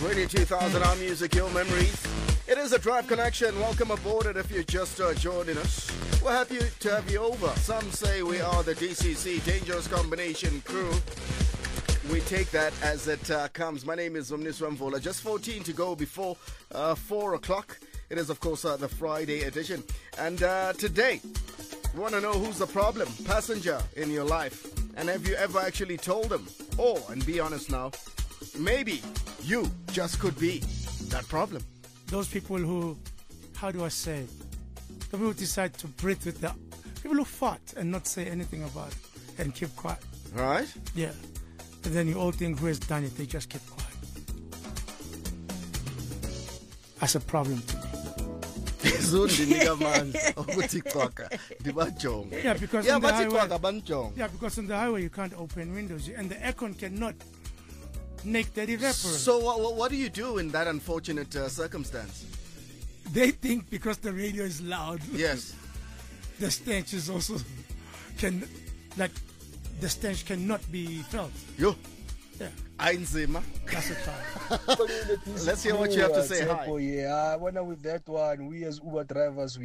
22,000 hour music, your memories. It is a Drive Connection. Welcome aboard, and if you're just joining us, we're happy to have you over. Some say we are the DCC Dangerous Combination crew. We take that as it comes. My name is Umniswa Mvola. Just 14 to go before 4 o'clock. It is, of course, the Friday edition. And today, we want to know who's the problem passenger in your life. And have you ever actually told them? Oh, and be honest now, maybe you just could be that problem. Those people who, how do I say it? The people who decide to breathe with the people who fart and not say anything about it and keep quiet. Right? Yeah. And then you all think who has done it, they just keep quiet. That's a problem to me. Yeah, because on the highway you can't open windows and the aircon cannot make that evaporate. So what do you do in that unfortunate circumstance? They think because the radio is loud, yes, the stench is also the stench cannot be felt. Yo. Yeah. Ainzima. That's a problem. Let's hear what you have to say. Hi. Yeah, when with that one, we as Uber drivers,